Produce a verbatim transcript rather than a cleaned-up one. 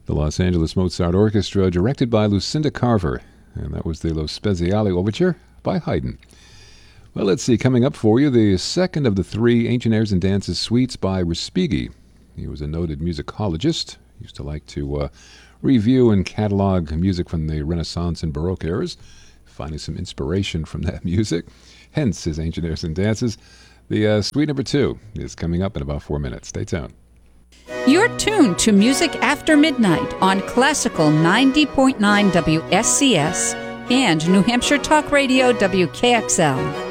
The Los Angeles Mozart Orchestra, directed by Lucinda Carver. And that was the Lo Speziale Overture by Haydn. Well, let's see, coming up for you, the second of the three Ancient Airs and Dances suites by Respighi. He was a noted musicologist. He used to like to uh, review and catalog music from the Renaissance and Baroque eras, finding some inspiration from that music, hence his Ancient Airs and Dances. The uh, suite number two is coming up in about four minutes. Stay tuned. You're tuned to Music After Midnight on Classical ninety point nine W S C S and New Hampshire Talk Radio W K X L.